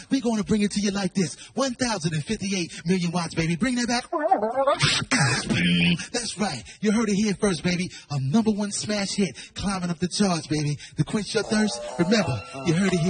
we're going to bring it to you like this. 1,058 million watts, baby. Bring that back. That's right. You heard it here first, baby. A #1 smash hit climbing up the charts, baby. To quench your thirst, remember, you heard it here.